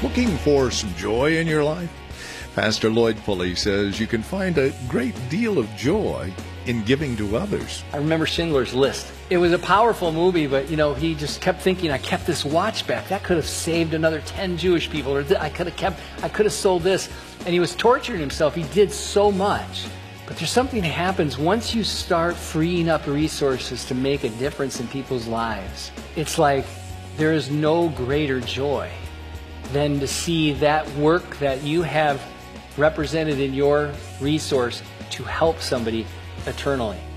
Looking for some joy in your life? Pastor Lloyd Pulley says you can find a great deal of joy in giving to others. I remember Schindler's List. It was a powerful movie, but he just kept thinking, I kept this watch back. That could have saved another 10 Jewish people, or I could have sold this. And he was torturing himself. He did so much. But there's something that happens once you start freeing up resources to make a difference in people's lives. It's like there is no greater joy than to see that work that you have represented in your resource to help somebody eternally.